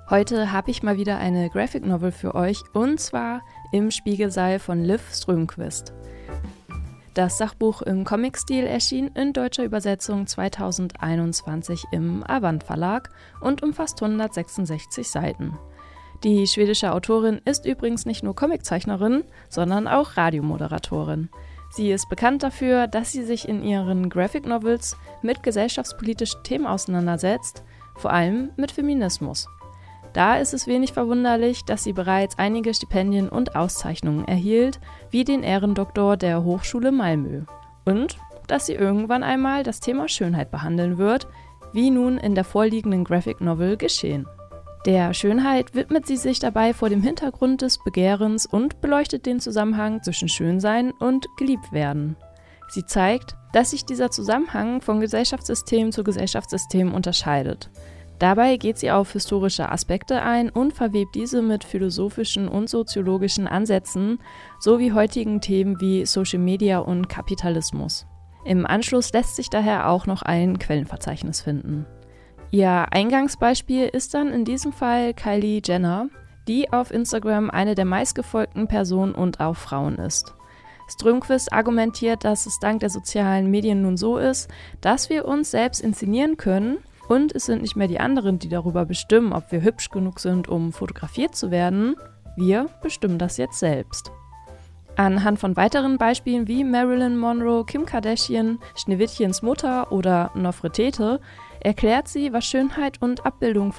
Heute habe ich mal wieder eine Graphic Novel für euch, und zwar Im Spiegelsaal von Liv Strömquist. Das Sachbuch im Comic-Stil erschien in deutscher Übersetzung 2021 im Avant Verlag und umfasst 166 Seiten. Die schwedische Autorin ist übrigens nicht nur Comiczeichnerin, sondern auch Radiomoderatorin. Sie ist bekannt dafür, dass sie sich in ihren Graphic Novels mit gesellschaftspolitischen Themen auseinandersetzt, vor allem mit Feminismus. Da ist es wenig verwunderlich, dass sie bereits einige Stipendien und Auszeichnungen erhielt, wie den Ehrendoktor der Hochschule Malmö. Und dass sie irgendwann einmal das Thema Schönheit behandeln wird, wie nun in der vorliegenden Graphic Novel geschehen. Der Schönheit widmet sie sich dabei vor dem Hintergrund des Begehrens und beleuchtet den Zusammenhang zwischen Schönsein und Geliebtwerden. Sie zeigt, dass sich dieser Zusammenhang von Gesellschaftssystem zu Gesellschaftssystem unterscheidet. Dabei geht sie auf historische Aspekte ein und verwebt diese mit philosophischen und soziologischen Ansätzen sowie heutigen Themen wie Social Media und Kapitalismus. Im Anschluss lässt sich daher auch noch ein Quellenverzeichnis finden. Ihr Eingangsbeispiel ist dann in diesem Fall Kylie Jenner, die auf Instagram eine der meistgefolgten Personen und auch Frauen ist. Strömquist argumentiert, dass es dank der sozialen Medien nun so ist, dass wir uns selbst inszenieren können, und es sind nicht mehr die anderen, die darüber bestimmen, ob wir hübsch genug sind, um fotografiert zu werden. Wir bestimmen das jetzt selbst. Anhand von weiteren Beispielen wie Marilyn Monroe, Kim Kardashian, Schneewittchens Mutter oder Nofretete erklärt sie, was Schönheit und Abbildung